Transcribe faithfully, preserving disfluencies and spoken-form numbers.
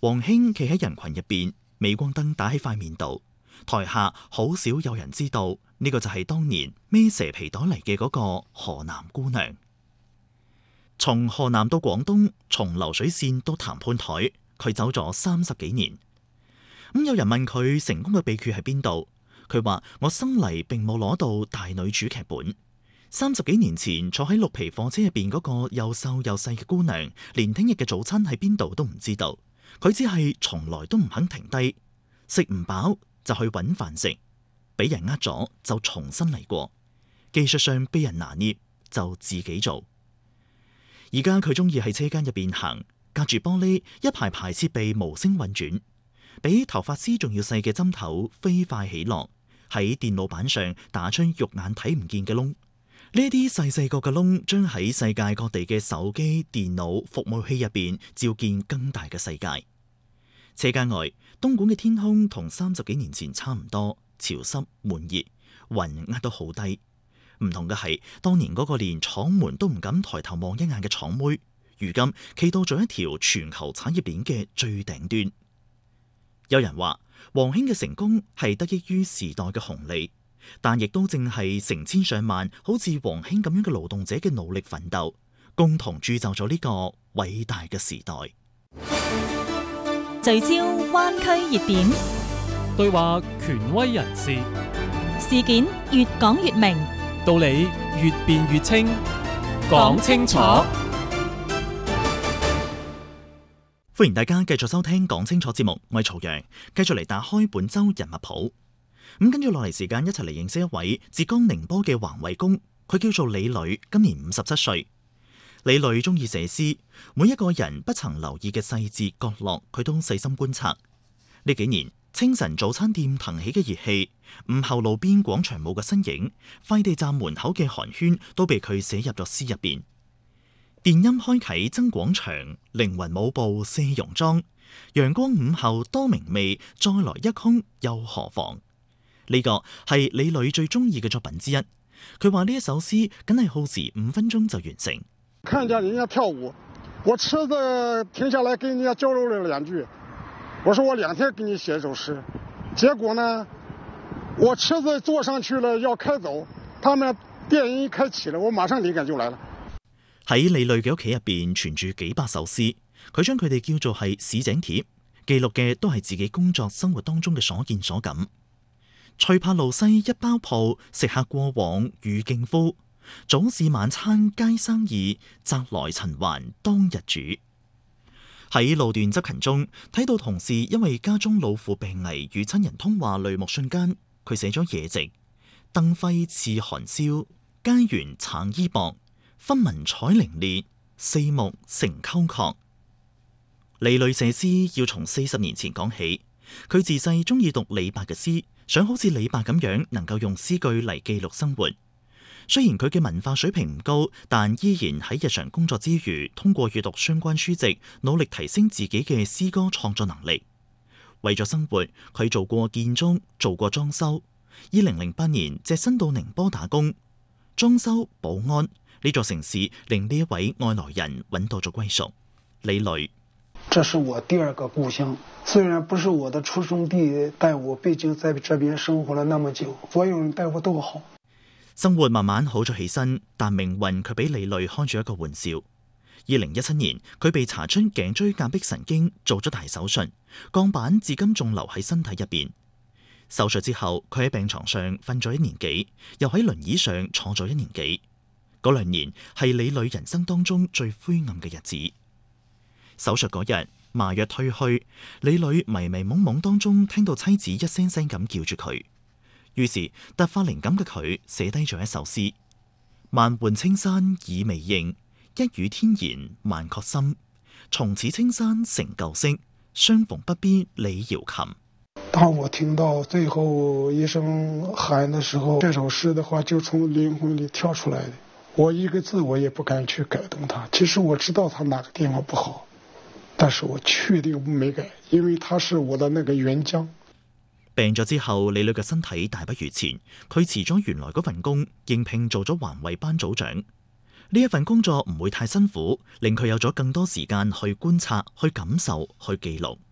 黃興企喺人群入邊，鎂光燈打喺塊面度，台下好少有人知道呢個就係當年孭蛇皮袋嚟嘅嗰個河南姑娘。從河南到廣東，從流水線到談判台，佢走咗三十幾年。咁有人問佢成功嘅秘訣喺邊度？佢話：我生嚟並冇攞到大女主劇本。三十幾年前坐喺綠皮貨車入邊嗰個又瘦又細嘅姑娘，連聽日嘅早餐喺邊度都唔知道。佢只係從來都唔肯停低，食唔飽就去揾飯食，俾人呃咗就重新嚟過。技術上俾人拿捏就自己做。而家佢中意喺車間入邊行，隔住玻璃一排排設備無聲運轉，比頭髮絲仲要細嘅針頭飛快起落，喺電腦板上打出肉眼睇唔見嘅窿。呢啲細細個嘅窿，將喺世界各地嘅手機、電腦、服務器入邊照見更大嘅世界。車間外，東莞嘅天空同三十幾年前差唔多，潮濕悶熱，雲壓到好低。唔同嘅係，當年嗰個連廠門都唔敢抬頭望一眼嘅廠妹，如今企到咗一條全球產業鏈嘅最頂端。有人話，黃興嘅成功係得益於時代嘅紅利。但亦都正係成千上萬好似黃興咁樣嘅勞動者嘅努力奮鬥，共同鑄就咗呢個偉大嘅時代。 聚焦灣區熱點， 對話權威人士， 事件越講越明， 道理越辯越清，講清楚。 歡迎大家繼續收聽講清楚節目，我係曹陽，繼續嚟打開本周人物譜。咁跟住落嚟時間，一齊嚟認識一位浙江寧波嘅環衛工，佢叫做李磊，今年五十七歲。李磊中意寫詩，每一個人不曾留意嘅細節角落，佢都細心觀察。呢幾年，清晨早餐店騰起嘅熱氣，午後路邊廣場舞嘅身影，快遞站門口嘅寒暄，都被佢寫入咗詩入邊。電音開啟增廣場，靈魂舞步卸戎裝，陽光午後多明媚，再來一空又何妨？呢個係李磊最中意嘅作品之一。佢話呢一首詩梗係耗時五分鐘就完成。 看見人家跳舞，我車子停下來跟人家交流了兩句，我說我兩天給你寫一首詩，結果呢，我車子坐上去了要開走，他們電音一開啟了，我馬上靈感就來了。 喺李磊嘅屋企入邊存住幾百首詩，佢將佢哋叫做係市井帖，記錄嘅都係自己工作生活當中嘅所見所感。翠柏路西一包鋪，食客過往與敬夫。早市晚餐皆生意，擇來塵寰當日煮。喺路段執勤中，睇到同事因為家中老父病危與親人通話淚目瞬間，佢寫咗野夕：燈輝似寒宵，街緣橙衣薄，分文采凌冽，四目成溝壑。李磊寫詩要從四十年前講起，佢自細中意讀李白嘅詩。想好似李白咁樣，能夠用詩句嚟記錄生活。雖然佢嘅文化水平唔高，但依然喺日常工作之餘，通過閱讀相關書籍，努力提升自己嘅詩歌創作能力。為咗生活，佢做過建築，做過裝修。二零零八年隻身到寧波打工，裝修、保安呢座城市令呢一位外來人揾到咗歸屬。李磊。 這是我第二個故鄉，雖然不是我的出生地，但我畢竟在這邊生活了那麼久，所有人待我都好。 生活慢慢好咗起身，但命運卻俾李磊開咗一個玩笑。二零一七年，佢被查出頸椎間壁神經，做咗大手術，鋼板至今仲留喺身體入邊。手術之後，佢喺病床上瞓咗一年幾，又喺輪椅上坐咗一年幾。嗰兩年係李磊人生當中最灰暗嘅日子。手術嗰日，麻藥退去，李磊迷迷懵懵當中聽到妻子一聲聲咁叫住佢，於是突發靈感嘅佢寫低咗一首詩：萬渙青山已未認，一語天言萬確心。從此青山成舊色，相逢不必李瑤琴。 當我聽到最後一聲喊的時候，這首詩的話就從靈魂裏跳出來的。我一個字我也不敢去改動它。其實我知道它哪個地方不好，但是我確定沒改，因為它是我的那個原漿。 病咗之後，李磊嘅身體大不如前，佢辭咗原來嗰份工，應聘做咗環衛班組長。呢一份工作唔會太辛苦，令佢有咗更多時間去觀察、去感受、去記錄。